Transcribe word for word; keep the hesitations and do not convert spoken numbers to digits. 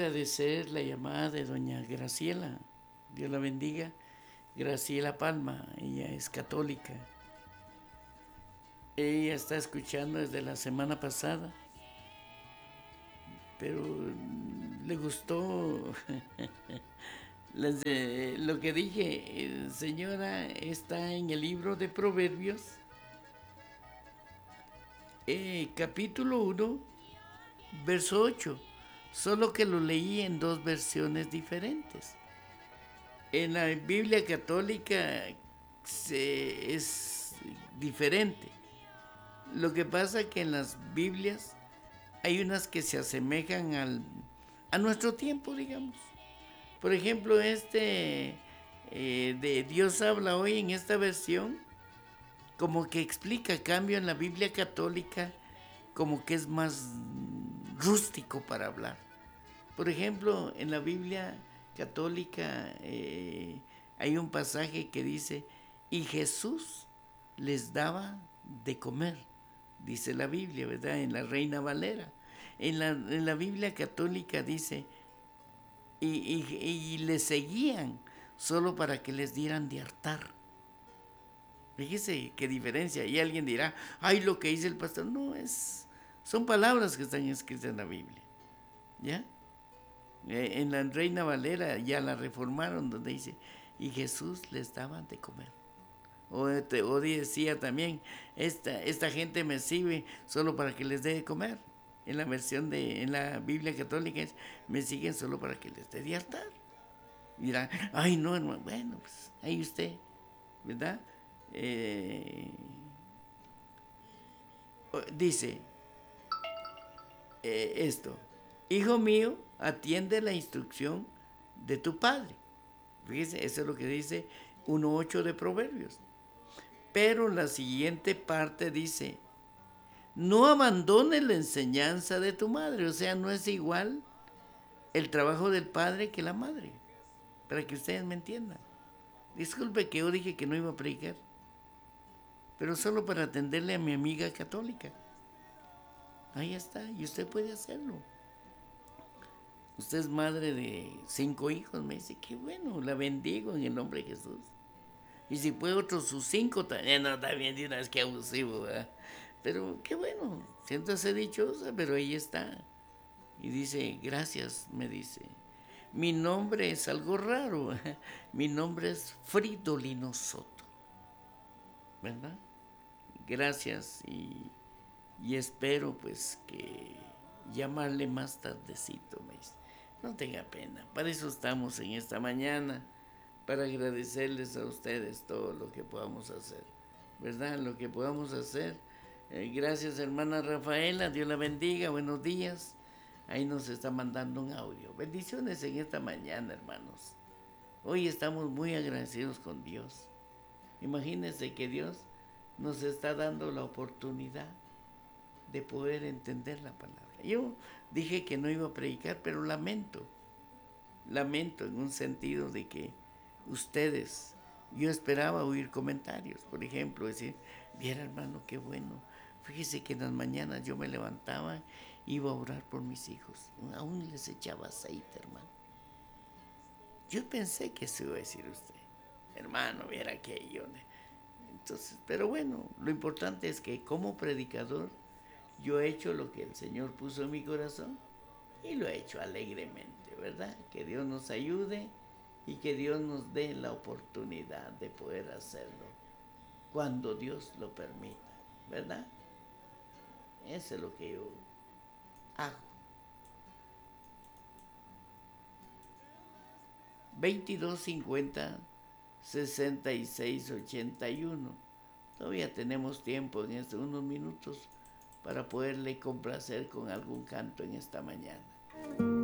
agradecer la llamada de doña Graciela, Dios la bendiga, Graciela Palma, ella es católica. Ella está escuchando desde la semana pasada, pero le gustó lo que dije. Señora, está en el libro de Proverbios, eh, capítulo uno, verso ocho, solo que lo leí en dos versiones diferentes. En la Biblia católica se, es diferente. Lo que pasa es que en las Biblias hay unas que se asemejan al, a nuestro tiempo, digamos. Por ejemplo, este eh, de Dios habla hoy, en esta versión, como que explica, cambio en la Biblia católica, como que es más rústico para hablar. Por ejemplo, en la Biblia católica eh, hay un pasaje que dice, y Jesús les daba de comer, dice la Biblia, ¿verdad? En la Reina Valera. En la, en la Biblia católica dice, y, y, y les seguían solo para que les dieran de hartar. Fíjese qué diferencia. Y alguien dirá, ay, lo que dice el pastor. No, es, son palabras que están escritas en la Biblia. ¿Ya? En la Reina Valera ya la reformaron, donde dice, y Jesús les daba de comer. O, o decía también, esta, esta gente me sirve solo para que les dé de comer. En la versión de, en la Biblia católica es, me siguen solo para que les dé de hartar. Y dirán, ay no, hermano, bueno, pues ahí usted, ¿verdad? Eh, dice eh, esto, hijo mío, atiende la instrucción de tu padre. Fíjese, eso es lo que dice uno ocho de Proverbios. Pero la siguiente parte dice, no abandones la enseñanza de tu madre. O sea, no es igual el trabajo del padre que la madre. Para que ustedes me entiendan. Disculpe que yo dije que no iba a predicar, pero solo para atenderle a mi amiga católica. Ahí está, y usted puede hacerlo. Usted es madre de cinco hijos, me dice, qué bueno, la bendigo en el nombre de Jesús. Y si puede otros sus cinco, también, no, también de una vez que abusivo, ¿verdad? Pero qué bueno, siéntase dichosa, pero ahí está. Y dice, gracias, me dice. Mi nombre es algo raro, mi nombre es Fridolino Soto, ¿verdad? Gracias y, y espero pues que llamarle más tardecito, me dice. No tenga pena, para eso estamos en esta mañana, para agradecerles a ustedes todo lo que podamos hacer, ¿verdad? Lo que podamos hacer. Eh, gracias, hermana Rafaela, Dios la bendiga, buenos días. Ahí nos está mandando un audio. Bendiciones en esta mañana, hermanos. Hoy estamos muy agradecidos con Dios. Imagínense que Dios nos está dando la oportunidad de poder entender la palabra. Yo dije que no iba a predicar, pero lamento, lamento en un sentido de que ustedes, yo esperaba oír comentarios, por ejemplo, decir, viera hermano, qué bueno, fíjese que en las mañanas yo me levantaba, iba a orar por mis hijos, aún les echaba aceite, hermano. Yo pensé que eso iba a decir usted, hermano, viera aquello. Entonces, pero bueno, lo importante es que como predicador yo he hecho lo que el Señor puso en mi corazón y lo he hecho alegremente, ¿verdad? Que Dios nos ayude y que Dios nos dé la oportunidad de poder hacerlo cuando Dios lo permita, ¿verdad? Eso es lo que yo hago. veintidós cincuenta sesenta y seis ochenta y uno. Todavía tenemos tiempo en estos unos minutos para poderle complacer con algún canto en esta mañana.